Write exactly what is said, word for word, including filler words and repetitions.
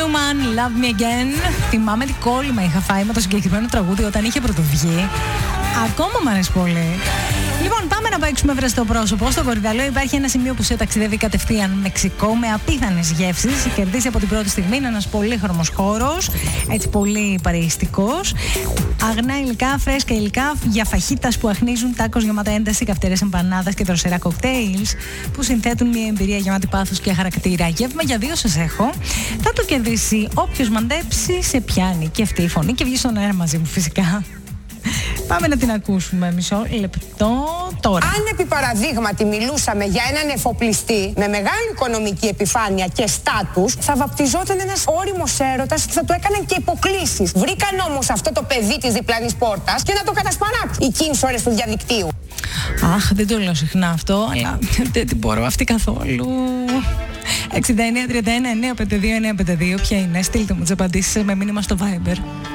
Newman, Love Me Again. Θυμάμαι τι κόλλημα είχα φάει με το συγκεκριμένο τραγούδι όταν είχε πρωτοβγεί. Ακόμα μου αρέσει πολύ. Λοιπόν, πάμε να παίξουμε βρεστό πρόσωπο. Στο Κορυδαλό υπάρχει ένα σημείο που σε ταξιδεύει κατευθείαν Μεξικό με απίθανες γεύσεις. Κερδίσει από την πρώτη στιγμή. Είναι ένας πολύχρωμος χώρος. Έτσι, πολύ παρεϊστικός. Αγνά υλικά, φρέσκα υλικά για φαχίτας που αχνίζουν, τάκος γεμάτα ένταση, καυτερές εμπανάδας και δροσερά κοκτέιλς που συνθέτουν μια εμπειρία γεμάτη πάθος και χαρακτήρα. Γεύμα για δύο σας έχω. Θα το κερδίσει όποιος μαντέψει, σε πιάνει και αυτή η φωνή και βγει στον αέρα μαζί μου φυσικά. Πάμε να την ακούσουμε μισό λεπτό τώρα. Αν επί παραδείγματι μιλούσαμε για έναν εφοπλιστή με μεγάλη οικονομική επιφάνεια και στάτους, θα βαπτιζόταν ένας όριμος έρωτας και θα του έκαναν και υποκλήσεις. Βρήκαν όμως αυτό το παιδί της διπλανής πόρτας και να το κατασπαράξουν εκείνες ώρες του διαδικτύου. Αχ, δεν το λέω συχνά αυτό, αλλά δεν την μπορώ αυτή καθόλου. εξήντα εννέα τριάντα ένα εννιακόσια πενήντα δύο εννιακόσια πενήντα δύο, ποια είναι? Στείλτε μου τις απαντήσεις με μήνυμα στο Viber.